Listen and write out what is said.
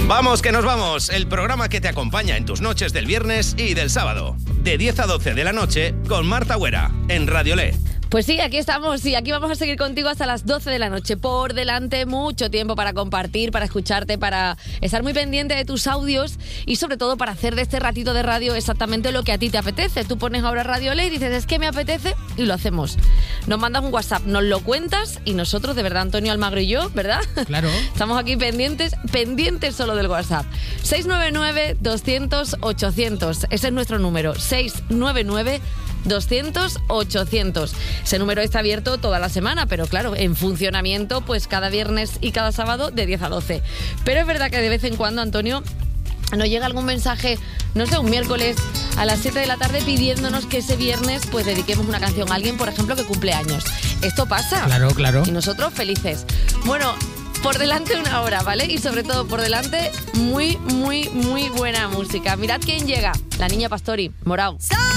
Vamos, que nos vamos. El programa que te acompaña en tus noches del viernes y del sábado. De 10 a 12 de la noche con Marta Güera en Radiolé. Pues sí, aquí estamos y aquí vamos a seguir contigo hasta las 12 de la noche. Por delante mucho tiempo para compartir, para escucharte, para estar muy pendiente de tus audios y sobre todo para hacer de este ratito de radio exactamente lo que a ti te apetece. Tú pones ahora Radiolé y dices, es que me apetece, y lo hacemos. Nos mandas un WhatsApp, nos lo cuentas y nosotros, de verdad, Antonio Almagro y yo, ¿verdad? Claro. Estamos aquí pendientes solo del WhatsApp. 699-200-800. Ese es nuestro número. 699-200-800. Ese número está abierto toda la semana, pero claro, en funcionamiento pues cada viernes y cada sábado de 10 a 12. Pero es verdad que de vez en cuando, Antonio, nos llega algún mensaje, no sé, un miércoles a las 7 de la tarde pidiéndonos que ese viernes pues dediquemos una canción a alguien, por ejemplo, que cumple años. Esto pasa. Claro, claro. Y nosotros felices. Bueno, por delante una hora, ¿vale? Y sobre todo por delante muy, muy, muy buena música. Mirad quién llega. La Niña Pastori, Morao.